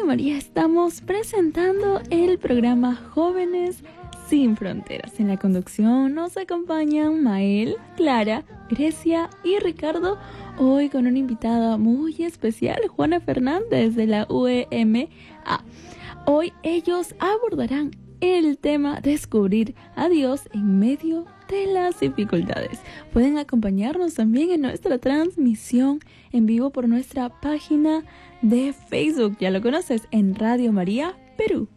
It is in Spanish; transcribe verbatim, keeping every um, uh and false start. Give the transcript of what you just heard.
María estamos presentando el programa Jóvenes Sin Fronteras. En la conducción nos acompañan Mael, Clara, Grecia y Ricardo. Hoy con una invitada muy especial, Juana Fernández de la U E M A. Hoy ellos abordarán el tema Descubrir a Dios en medio de las dificultades. Pueden acompañarnos también en nuestra transmisión en vivo por nuestra página de Facebook. Ya lo conoces, en Radio María Perú.